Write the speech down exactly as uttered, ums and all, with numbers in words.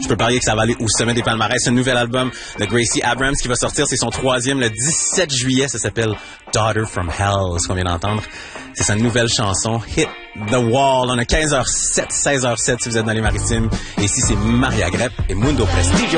peux parier que ça va aller au sommet des palmarès. Un nouvel album de Gracie Abrams qui va sortir. C'est son troisième le dix-sept juillet. Ça s'appelle Daughter from Hell, ce qu'on vient d'entendre. C'est sa nouvelle chanson, Hit the Wall. On a quinze heures zéro sept, seize heures zéro sept si vous êtes dans les maritimes. Et ici, c'est Maria Grepp et Mundo Prestigio.